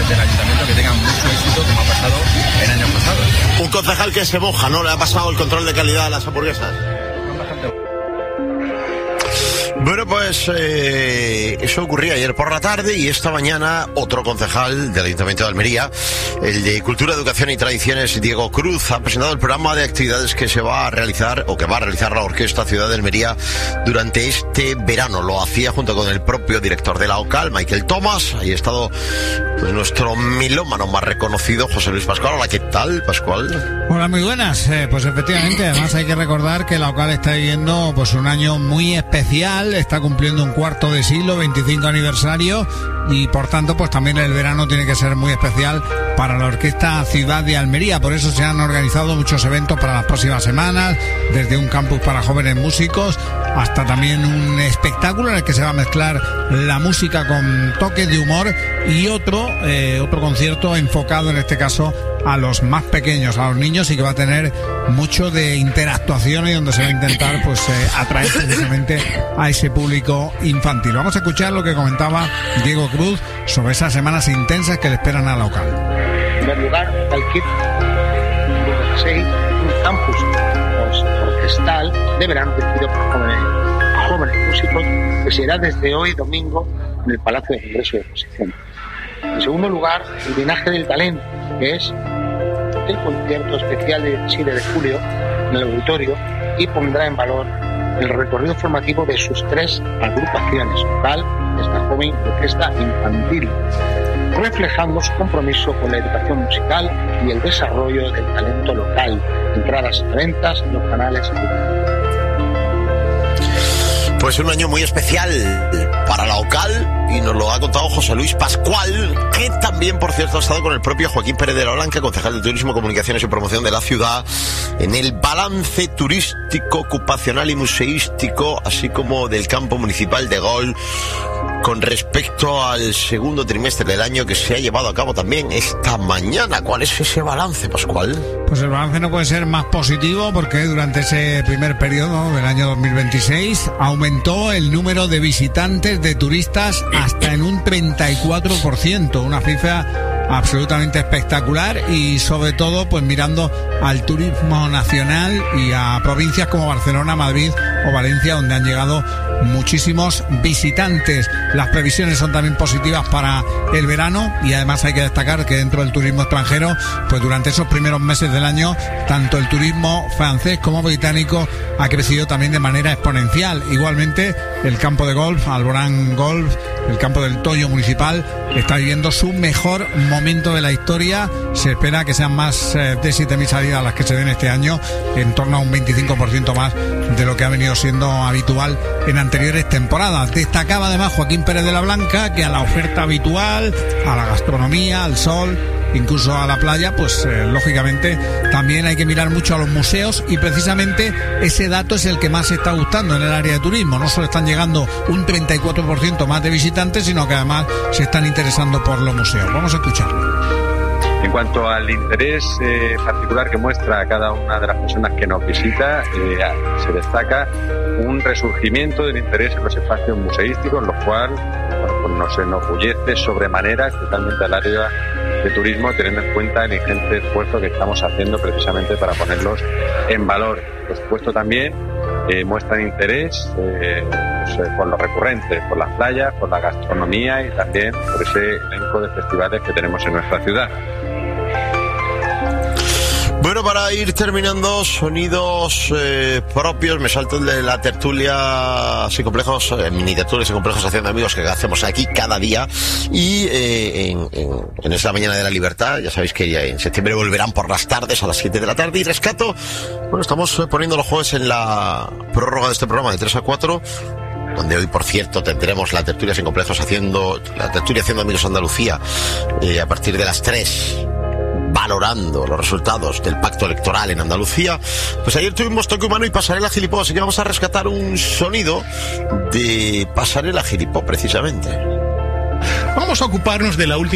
del ayuntamiento, que tengan mucho éxito, como ha pasado en años pasados. Un concejal que se moja, ¿no? Le ha pasado el control de calidad a las hamburguesas. Bueno, pues eso ocurría ayer por la tarde, y esta mañana otro concejal del Ayuntamiento de Almería, el de Cultura, Educación y Tradiciones, Diego Cruz, ha presentado el programa de actividades que se va a realizar, o que va a realizar la Orquesta Ciudad de Almería durante este verano. Lo hacía junto con el propio director de la OCAL, Michael Thomas. Ahí ha estado pues nuestro milómano más reconocido, José Luis Pascual. Hola, ¿qué tal, Pascual? Hola, muy buenas. Pues efectivamente, además hay que recordar que la OCAL está viviendo pues un año muy especial. Está cumpliendo un cuarto de siglo, 25 aniversario, y por tanto pues también el verano tiene que ser muy especial para la Orquesta Ciudad de Almería. Por eso se han organizado muchos eventos para las próximas semanas, desde un campus para jóvenes músicos hasta también un espectáculo en el que se va a mezclar la música con toques de humor, y otro concierto enfocado en este caso a los más pequeños, a los niños, y que va a tener mucho de interactuación, y donde se va a intentar pues atraer precisamente a ese público infantil. Vamos a escuchar lo que comentaba Diego Cruz sobre esas semanas intensas que le esperan a la OCAL. En primer lugar, cualquier 16, un campus orquestal de verano dirigido por jóvenes músicos, que será desde hoy domingo en el Palacio de Congreso y Exposición. En segundo lugar, el Linaje del Talento, que es el concierto especial del 7 de julio en el auditorio, y pondrá en valor el recorrido formativo de sus 3 agrupaciones, vocal, orquesta joven y orquesta infantil, reflejando su compromiso con la educación musical y el desarrollo del talento local. Entradas a ventas en los canales. Pues un año muy especial para la OCAL, y nos lo ha contado José Luis Pascual, que también, por cierto, ha estado con el propio Joaquín Pérez de la Blanca, concejal de Turismo, Comunicaciones y Promoción de la ciudad, en el balance turístico, ocupacional y museístico, así como del campo municipal de golf, con respecto al segundo trimestre del año, que se ha llevado a cabo también esta mañana. ¿Cuál es ese balance, Pascual? Pues el balance no puede ser más positivo, porque durante ese primer periodo del año 2026 aumentó el número de visitantes, de turistas, hasta en un 34%, una cifra absolutamente espectacular, y sobre todo pues mirando al turismo nacional y a provincias como Barcelona, Madrid o Valencia, donde han llegado muchísimos visitantes. Las previsiones son también positivas para el verano, y además hay que destacar que dentro del turismo extranjero, pues durante esos primeros meses del año, tanto el turismo francés como británico ha crecido también de manera exponencial. Igualmente el campo de golf, Alborán Golf, el campo del Toyo municipal, está viviendo su mejor momento de la historia. Se espera que sean más de 7.000 salidas las que se den este año, en torno a un 25% más de lo que ha venido siendo habitual en anteriores temporadas. Destacaba además Joaquín Pérez de la Blanca que a la oferta habitual, a la gastronomía, al sol, incluso a la playa, pues lógicamente también hay que mirar mucho a los museos, y precisamente ese dato es el que más se está gustando en el área de turismo. No solo están llegando un 34% más de visitantes, sino que además se están interesando por los museos. Vamos a escucharlo. En cuanto al interés particular que muestra cada una de las personas que nos visita, se destaca un resurgimiento del interés en los espacios museísticos, lo cual pues nos enorgullece sobremanera, totalmente al área de turismo, teniendo en cuenta el ingente esfuerzo que estamos haciendo precisamente para ponerlos en valor. Por supuesto también muestran interés por lo recurrente, por las playas, por la gastronomía y también por ese elenco de festivales que tenemos en nuestra ciudad. Bueno, para ir terminando, sonidos propios, me salto el de la tertulia sin complejos, mini tertulias sin complejos haciendo amigos, que hacemos aquí cada día, y en esta mañana de la libertad, ya sabéis que ya en septiembre volverán por las tardes a las 7 de la tarde, y rescato, bueno, estamos poniendo los jueves en la prórroga de este programa de 3 a 4, donde hoy, por cierto, tendremos la tertulia sin complejos haciendo amigos Andalucía, a partir de las 3, valorando los resultados del pacto electoral en Andalucía. Pues ayer tuvimos Toque Humano y Pasarela Gilipó, así que vamos a rescatar un sonido de Pasarela Gilipó, precisamente. Vamos a ocuparnos de la última